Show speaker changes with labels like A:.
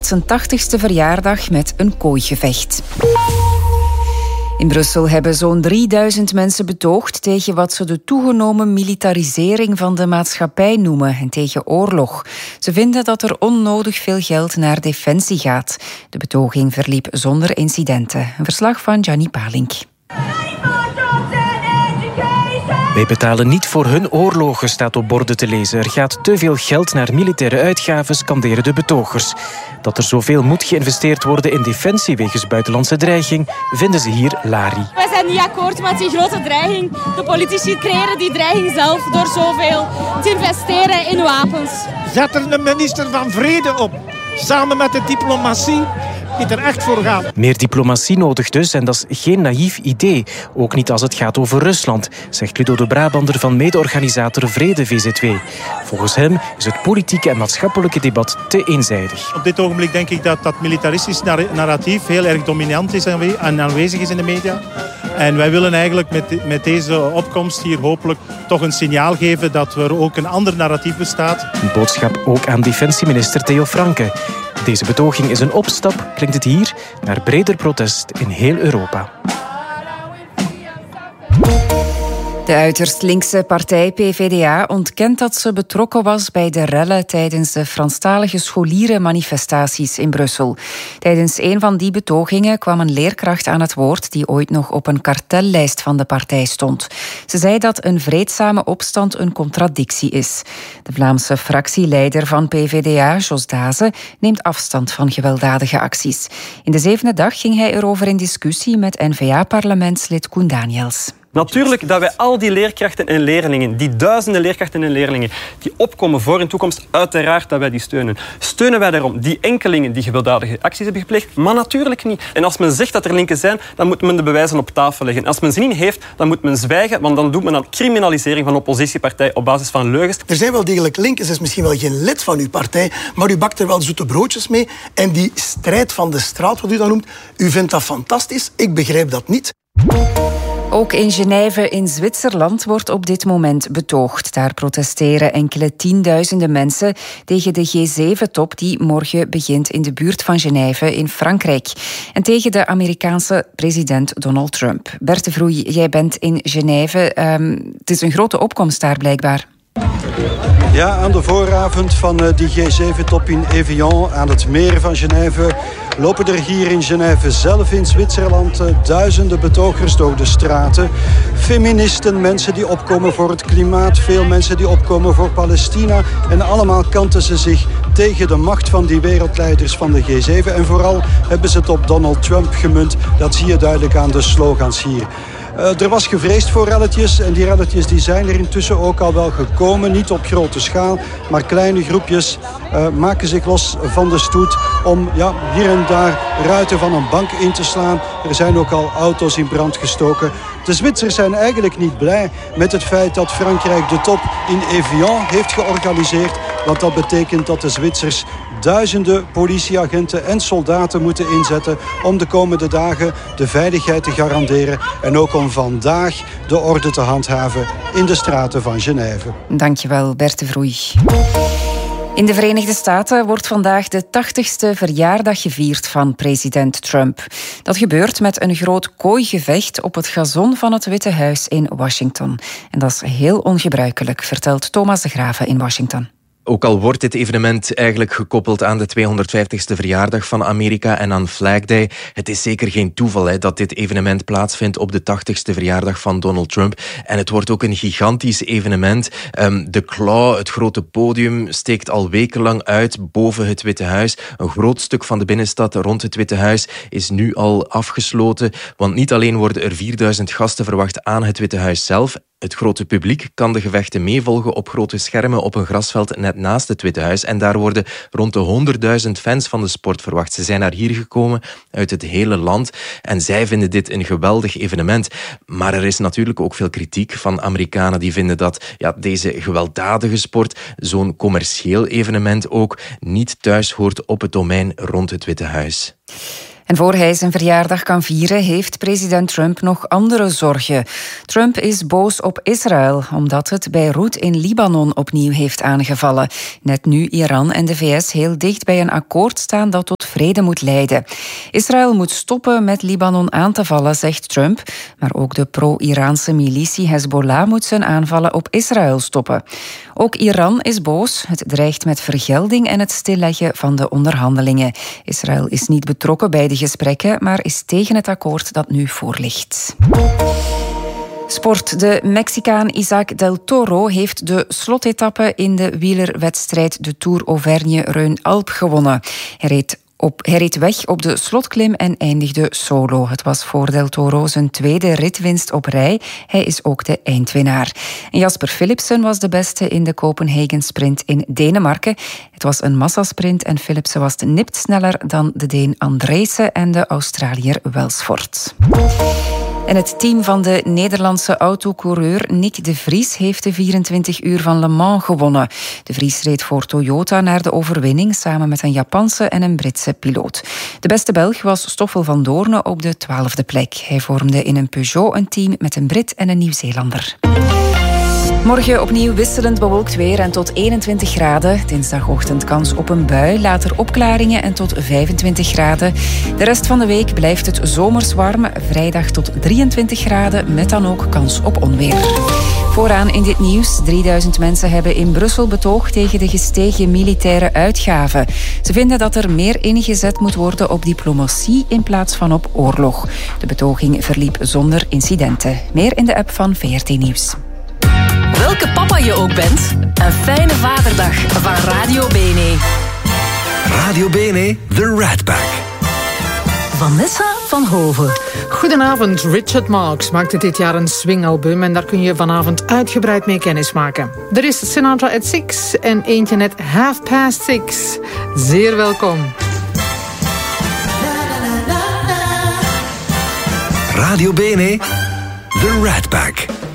A: zijn 80ste verjaardag met een kooigevecht. In Brussel hebben zo'n 3000 mensen betoogd tegen wat ze de toegenomen militarisering van de maatschappij noemen en tegen oorlog. Ze vinden dat er onnodig veel geld naar defensie gaat. De betoging verliep zonder incidenten. Een verslag van Gianni Palink.
B: Wij betalen niet voor hun oorlogen, staat op borden te lezen. Er gaat te veel geld naar militaire uitgaven, scanderen de betogers. Dat er zoveel moet geïnvesteerd worden in defensie wegens buitenlandse dreiging, vinden ze hier lari.
C: Wij zijn niet akkoord met die grote dreiging. De politici creëren die dreiging zelf door zoveel te investeren in wapens.
D: Zet er een minister van Vrede op, samen met de diplomatie, die er echt voor gaat.
B: Meer diplomatie nodig dus, en dat is geen naïef idee. Ook niet als het gaat over Rusland, zegt Ludo de Brabander van mede-organisator Vrede VZW. Volgens hem is het politieke en maatschappelijke debat te eenzijdig.
D: Op dit ogenblik denk ik dat dat militaristisch narratief heel erg dominant is en aanwezig is in de media. En wij willen eigenlijk met deze opkomst hier hopelijk toch een signaal geven dat er ook een ander narratief bestaat.
B: Een boodschap ook aan defensieminister Theo Franke. Deze betoging is een opstap, klinkt het hier, naar breder protest in heel Europa.
A: De uiterst linkse partij PvdA ontkent dat ze betrokken was bij de rellen tijdens de Franstalige scholierenmanifestaties in Brussel. Tijdens een van die betogingen kwam een leerkracht aan het woord die ooit nog op een kartellijst van de partij stond. Ze zei dat een vreedzame opstand een contradictie is. De Vlaamse fractieleider van PvdA, Jos Daze, neemt afstand van gewelddadige acties. In de 7e dag ging hij erover in discussie met N-VA-parlementslid Koen Daniels.
E: Natuurlijk dat wij al die leerkrachten en leerlingen, die duizenden leerkrachten en leerlingen, die opkomen voor in toekomst, uiteraard dat wij die steunen. Steunen wij daarom die enkelingen die gewelddadige acties hebben gepleegd? Maar natuurlijk niet. En als men zegt dat er linken zijn, dan moet men de bewijzen op tafel leggen. Als men zin in heeft, dan moet men zwijgen, want dan doet men aan criminalisering van een oppositiepartij op basis van leugens.
F: Er zijn wel degelijk linken, ze is misschien wel geen lid van uw partij, maar u bakt er wel zoete broodjes mee. En die strijd van de straat, wat u dat noemt, u vindt dat fantastisch. Ik begrijp dat niet.
A: Ook in Genève in Zwitserland wordt op dit moment betoogd. Daar protesteren enkele tienduizenden mensen tegen de G7-top die morgen begint in de buurt van Genève in Frankrijk. En tegen de Amerikaanse president Donald Trump. Bert de Vroei, jij bent in Genève. Het is een grote opkomst daar blijkbaar.
G: Ja, aan de vooravond van die G7-top in Evian aan het meer van Genève lopen er hier in Genève zelf in Zwitserland duizenden betogers door de straten. Feministen, mensen die opkomen voor het klimaat, veel mensen die opkomen voor Palestina. En allemaal kanten ze zich tegen de macht van die wereldleiders van de G7. En vooral hebben ze het op Donald Trump gemunt. Dat zie je duidelijk aan de slogans hier. Er was gevreesd voor relletjes en die relletjes die zijn er intussen ook al wel gekomen. Niet op grote schaal, maar kleine groepjes maken zich los van de stoet om hier en daar ruiten van een bank in te slaan. Er zijn ook al auto's in brand gestoken. De Zwitsers zijn eigenlijk niet blij met het feit dat Frankrijk de top in Evian heeft georganiseerd. Want dat betekent dat de Zwitsers duizenden politieagenten en soldaten moeten inzetten om de komende dagen de veiligheid te garanderen en ook om vandaag de orde te handhaven in de straten van Genève.
A: Dankjewel, Bert de Vroei. In de Verenigde Staten wordt vandaag de 80ste verjaardag gevierd van president Trump. Dat gebeurt met een groot kooigevecht op het gazon van het Witte Huis in Washington. En dat is heel ongebruikelijk, vertelt Thomas de Graven in Washington.
H: Ook al wordt dit evenement eigenlijk gekoppeld aan de 250ste verjaardag van Amerika en aan Flag Day, het is zeker geen toeval dat dit evenement plaatsvindt op de 80ste verjaardag van Donald Trump. En het wordt ook een gigantisch evenement. De Claw, het grote podium, steekt al wekenlang uit boven het Witte Huis. Een groot stuk van de binnenstad rond het Witte Huis is nu al afgesloten, want niet alleen worden er 4000 gasten verwacht aan het Witte Huis zelf. Het grote publiek kan de gevechten meevolgen op grote schermen op een grasveld net naast het Witte Huis. En daar worden rond de 100.000 fans van de sport verwacht. Ze zijn naar hier gekomen uit het hele land en zij vinden dit een geweldig evenement. Maar er is natuurlijk ook veel kritiek van Amerikanen die vinden dat deze gewelddadige sport, zo'n commercieel evenement ook, niet thuis hoort op het domein rond het Witte Huis.
A: En voor hij zijn verjaardag kan vieren, heeft president Trump nog andere zorgen. Trump is boos op Israël, omdat het Beirut in Libanon opnieuw heeft aangevallen. Net nu Iran en de VS heel dicht bij een akkoord staan dat tot vrede moet leiden. Israël moet stoppen met Libanon aan te vallen, zegt Trump. Maar ook de pro-Iraanse militie Hezbollah moet zijn aanvallen op Israël stoppen. Ook Iran is boos. Het dreigt met vergelding en het stilleggen van de onderhandelingen. Israël is niet betrokken bij de gesprekken, maar is tegen het akkoord dat nu voorligt. Sport. De Mexicaan Isaac del Toro heeft de slotetappe in de wielerwedstrijd de Tour Auvergne-Rhône-Alpes gewonnen. Hij reed weg op de slotklim en eindigde solo. Het was voor Del Toro zijn tweede ritwinst op rij. Hij is ook de eindwinnaar. En Jasper Philipsen was de beste in de Copenhagen Sprint in Denemarken. Het was een massasprint en Philipsen was nipt sneller dan de Deen Andresen en de Australiër Welsford. En het team van de Nederlandse autocoureur Nick de Vries heeft de 24 uur van Le Mans gewonnen. De Vries reed voor Toyota naar de overwinning samen met een Japanse en een Britse piloot. De beste Belg was Stoffel van Doorne op de 12e plek. Hij vormde in een Peugeot een team met een Brit en een Nieuw-Zeelander. Morgen opnieuw wisselend bewolkt weer en tot 21 graden. Dinsdagochtend kans op een bui, later opklaringen en tot 25 graden. De rest van de week blijft het zomers warm. Vrijdag tot 23 graden, met dan ook kans op onweer. Vooraan in dit nieuws. 3000 mensen hebben in Brussel betoogd tegen de gestegen militaire uitgaven. Ze vinden dat er meer ingezet moet worden op diplomatie in plaats van op oorlog. De betoging verliep zonder incidenten. Meer in de app van VRT Nieuws.
I: Welke papa je ook bent, een fijne vaderdag van Radio Bene.
J: Radio Bene, The Rat Pack.
I: Vanessa van Hoven.
K: Goedenavond, Richard Marx maakte dit jaar een swingalbum en daar kun je vanavond uitgebreid mee kennismaken. Er is Sinatra at 6 en eentje net 6:30. Zeer welkom.
J: Radio Bene, The Rat Pack.